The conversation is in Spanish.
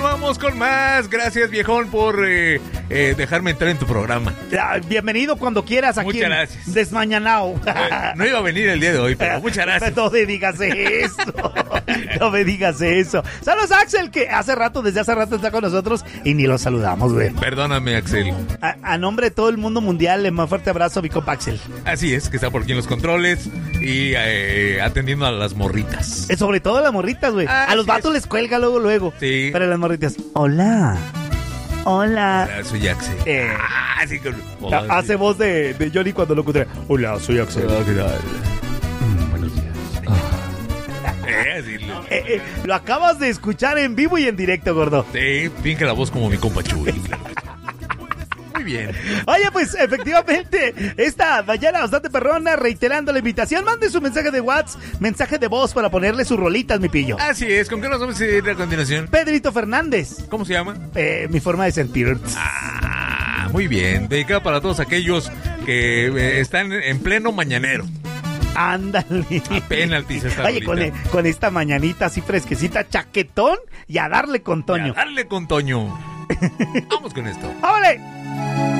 continuamos con más. Gracias, viejón, por dejarme entrar en tu programa. Bienvenido cuando quieras aquí. Muchas gracias. Desmañanao. No iba a venir el día de hoy, pero muchas gracias. No me digas eso. No me digas eso. Saludos a Axel, que desde hace rato está con nosotros y ni lo saludamos, güey. Perdóname, Axel. A nombre de todo el mundo mundial, le mando un fuerte abrazo a mi compa Axel. Así es, que está por aquí en los controles y atendiendo a las morritas. Sobre todo a las morritas, güey. A los vatos les cuelga luego. Sí. Pero a las morritas, hola. Hola, soy Axel. Sí, hace voz de Johnny cuando lo encontré. Hola, soy Axel. Hola, ¿qué tal? Buenos días. Lo acabas de escuchar en vivo y en directo, gordo. Sí, finge la voz como mi compa Chuy. Muy bien. Oye, pues efectivamente, esta mañana bastante perrona, reiterando la invitación, mande su mensaje de WhatsApp, mensaje de voz para ponerle sus rolitas, mi pillo. Así es, ¿con qué nos vamos a ir a continuación? Pedrito Fernández. ¿Cómo se llama? Mi forma de sentir. Muy bien, dedicado para todos aquellos que están en pleno mañanero. Ándale. Apenas dice esta Oye, con esta mañanita así fresquecita, chaquetón y a darle con Toño. Vamos con esto. ¡Vámonos!